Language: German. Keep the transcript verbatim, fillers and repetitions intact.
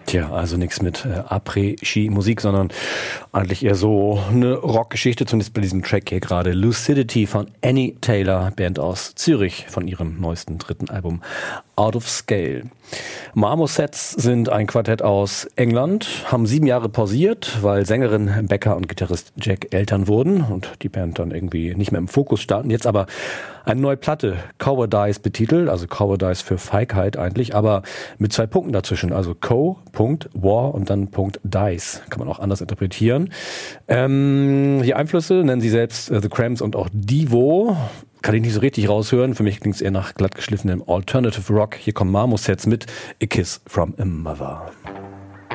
Tja, also nichts mit äh, Après-Ski-Musik, sondern eigentlich eher so eine Rockgeschichte, zumindest bei diesem Track hier gerade. Lucidity von Annie Taylor, Band aus Zürich, von ihrem neuesten dritten Album Out of Scale. Marmosets sind ein Quartett aus England, haben sieben Jahre pausiert, weil Sängerin Becca und Gitarrist Jack Eltern wurden und die Band dann irgendwie nicht mehr im Fokus standen. Jetzt aber eine neue Platte, Cowardice betitelt, also Cowardice für Feigheit eigentlich, aber mit zwei Punkten dazwischen, also Co. War und dann Dice, kann man auch anders interpretieren. Ähm, die Einflüsse nennen sie selbst äh, The Cramps und auch Devo. Kann ich nicht so richtig raushören. Für mich klingt es eher nach glattgeschliffenem Alternative Rock. Hier kommen Marmosets mit A Kiss from a Mother.